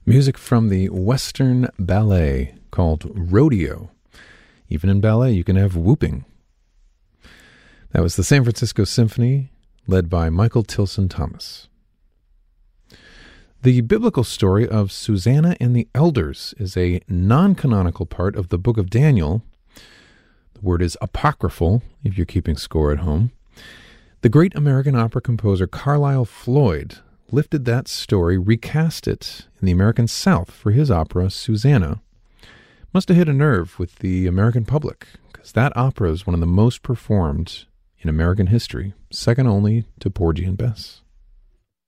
Music from the Western Ballet called Rodeo. Even in ballet, you can have whooping. That was the San Francisco Symphony, led by Michael Tilson Thomas. The biblical story of Susanna and the Elders is a non-canonical part of the Book of Daniel. The word is apocryphal, if you're keeping score at home. The great American opera composer Carlisle Floyd lifted that story, recast it in the American South for his opera, Susanna. Must have hit a nerve with the American public, because that opera is one of the most performed in American history, second only to Porgy and Bess.